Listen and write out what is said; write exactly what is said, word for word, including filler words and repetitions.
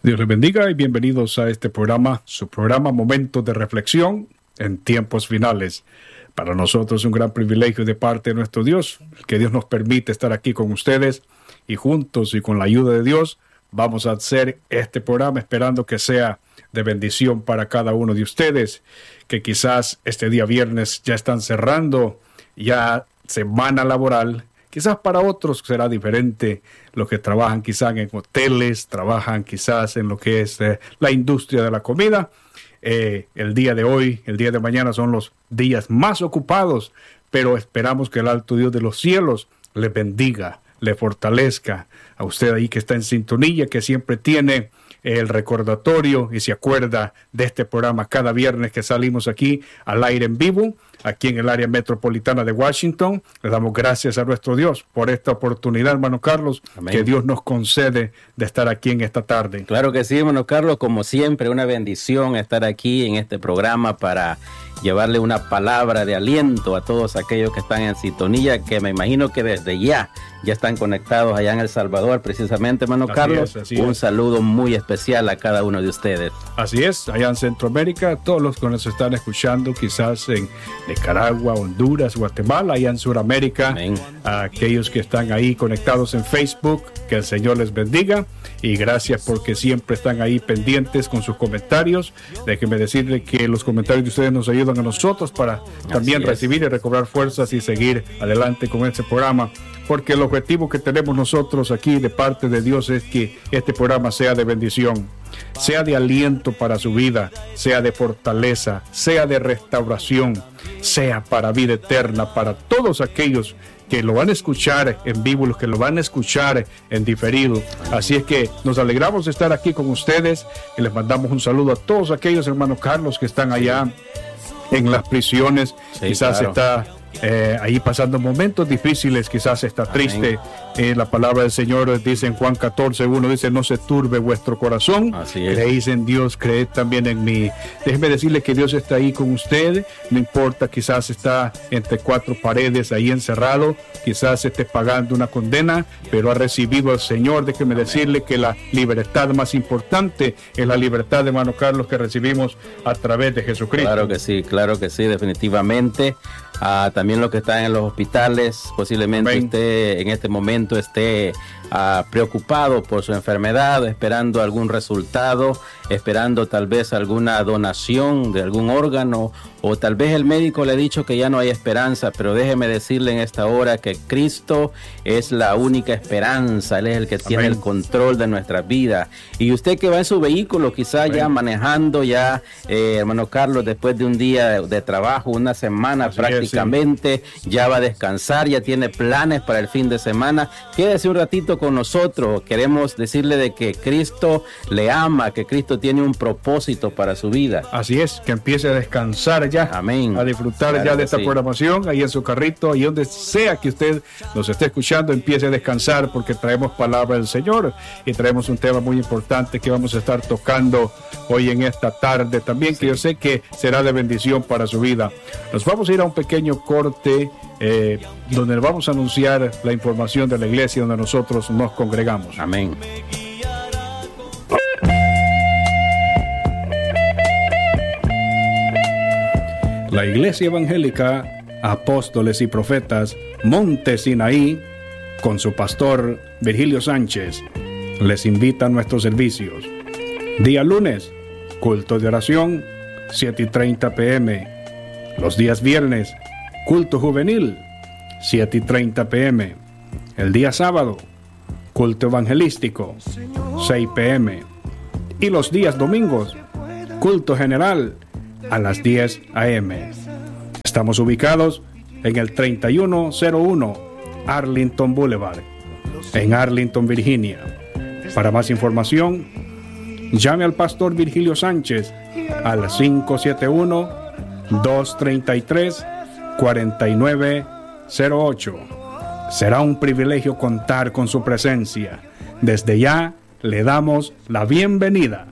Dios les bendiga y bienvenidos a este programa, su programa Momentos de Reflexión en Tiempos Finales. Para nosotros es un gran privilegio de parte de nuestro Dios, que Dios nos permite estar aquí con ustedes y juntos y con la ayuda de Dios vamos a hacer este programa esperando que sea de bendición para cada uno de ustedes, que quizás este día viernes ya están cerrando ya semana laboral. Quizás para otros será diferente, los que trabajan quizás en hoteles, trabajan quizás en lo que es eh, la industria de la comida. Eh, el día de hoy, el día de mañana son los días más ocupados, pero esperamos que el alto Dios de los cielos le bendiga, le fortalezca a usted ahí que está en sintonía, que siempre tiene el recordatorio y se acuerda de este programa cada viernes que salimos aquí al aire en vivo, aquí en el área metropolitana de Washington. Le damos gracias a nuestro Dios por esta oportunidad, hermano Carlos, Amén. Que Dios nos concede de estar aquí en esta tarde. Claro que sí, hermano Carlos, como siempre, una bendición estar aquí en este programa para llevarle una palabra de aliento a todos aquellos que están en sintonía, que me imagino que desde ya, ya están conectados allá en El Salvador, precisamente, hermano así Carlos. Es, un es. saludo muy especial a cada uno de ustedes. Así es, allá en Centroamérica, todos los que nos están escuchando, quizás en Nicaragua, Honduras, Guatemala, allá en Sudamérica, Amén. A aquellos que están ahí conectados en Facebook, que el Señor les bendiga y gracias porque siempre están ahí pendientes con sus comentarios. Déjenme decirle que los comentarios de ustedes nos ayudan a nosotros para también recibir y recobrar fuerzas y seguir adelante con este programa, porque el objetivo que tenemos nosotros aquí de parte de Dios es que este programa sea de bendición, sea de aliento para su vida, sea de fortaleza, sea de restauración, sea para vida eterna para todos aquellos que lo van a escuchar en vivo, los que lo van a escuchar en diferido. Así es que nos alegramos de estar aquí con ustedes y les mandamos un saludo a todos aquellos hermanos Carlos que están allá en las prisiones. Sí, quizás claro. está eh, ahí pasando momentos difíciles, quizás está triste. Eh, la palabra del Señor dice en Juan catorce uno, dice: no se turbe vuestro corazón, creéis en Dios, creed también en mí. Déjeme decirle que Dios está ahí con usted, no importa, quizás está entre cuatro paredes ahí encerrado, quizás esté pagando una condena, pero ha recibido al Señor. Déjeme Amén. decirle que la libertad más importante es la libertad, hermano Carlos, que recibimos a través de Jesucristo. Claro que sí, claro que sí, definitivamente. Uh, también los que están en los hospitales, posiblemente Amén. usted en este momento esté uh, preocupado por su enfermedad, esperando algún resultado, esperando tal vez alguna donación de algún órgano, o tal vez el médico le ha dicho que ya no hay esperanza, pero déjeme decirle en esta hora que Cristo es la única esperanza. Él es el que Amén. tiene el control de nuestra vida. Y usted que va en su vehículo, quizá Amén. ya manejando, ya, eh, hermano Carlos, después de un día de, de trabajo, una semana Así prácticamente, es, sí. ya va a descansar, ya tiene planes para el fin de semana. Quédese un ratito con nosotros. Queremos decirle de que Cristo le ama, que Cristo tiene un propósito para su vida. Así es, que empiece a descansar ya, Amén. a disfrutar claro ya de esta sí. programación, ahí en su carrito, ahí donde sea que usted nos esté escuchando, empiece a descansar, porque traemos palabra del Señor y traemos un tema muy importante que vamos a estar tocando hoy en esta tarde también, sí. que yo sé que será de bendición para su vida. Nos vamos a ir a un pequeño corte eh, donde vamos a anunciar la información de la iglesia donde nosotros nos congregamos. Amén. La Iglesia Evangélica Apóstoles y Profetas Monte Sinaí, con su pastor Virgilio Sánchez, les invita a nuestros servicios. Día lunes, culto de oración, siete y treinta pm. Los días viernes, culto juvenil, siete y treinta pm. El día sábado, culto evangelístico, seis pm. Y los días domingos, culto general, a las diez a.m. Estamos ubicados en el treinta y uno cero uno Arlington Boulevard, en Arlington, Virginia. Para más información, llame al pastor Virgilio Sánchez al cinco siete uno, dos tres tres, cuatro nueve cero ocho. Será un privilegio contar con su presencia. Desde ya le damos la bienvenida.